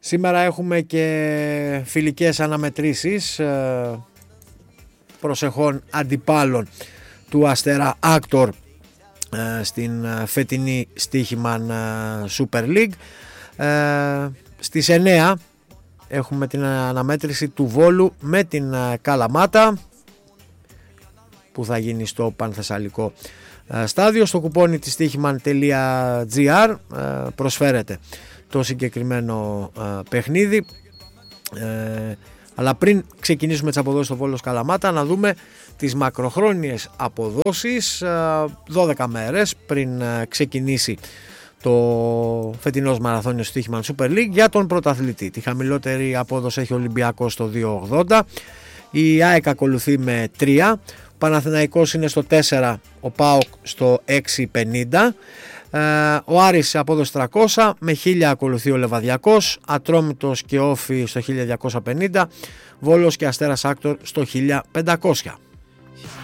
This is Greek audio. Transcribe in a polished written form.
Σήμερα έχουμε και φιλικές αναμετρήσεις προσεχών αντιπάλων του Αστέρα Άκτορ στην φετινή Στοίχημαν Super League. Στις 9 έχουμε την αναμέτρηση του Βόλου με την Καλαμάτα που θα γίνει στο Πανθεσσαλικό στάδιο. Στο κουπόνι της στοίχημαν.gr προσφέρεται το συγκεκριμένο παιχνίδι. Αλλά πριν ξεκινήσουμε τις αποδόσεις στο Βόλος Καλαμάτα, να δούμε τις μακροχρόνιες αποδόσεις 12 μέρες πριν ξεκινήσει το φετινός μαραθώνιος Στοίχημαν Super League για τον πρωταθλητή. Τη χαμηλότερη απόδοση έχει ο Ολυμπιακός στο 2,80, η ΑΕΚ ακολουθεί με 3, ο Παναθηναϊκός είναι στο 4, ο ΠΑΟΚ στο 6,50, ο Άρης σε απόδοση 300, με 1000 ακολουθεί ο Λεβαδιακός, Ατρόμητος και Όφι στο 1250, Βόλος και Αστέρας Άκτορ στο 1500.